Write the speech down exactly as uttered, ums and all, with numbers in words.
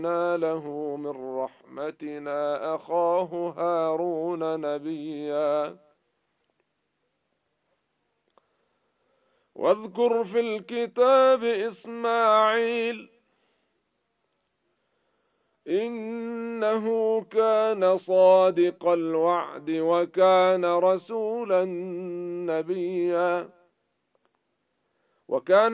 له من رحمتنا أخاه هارون نبيا. واذكر في الكتاب إسماعيل إنه كان صادق الوعد وكان رسولا نبيا. وكان